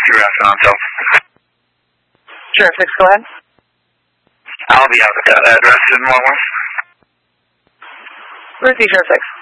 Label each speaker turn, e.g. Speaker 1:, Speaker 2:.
Speaker 1: you're asking on, so.
Speaker 2: Sheriff 6, go ahead.
Speaker 1: I'll be out with that address in 1-1.
Speaker 2: Receive Sheriff 6.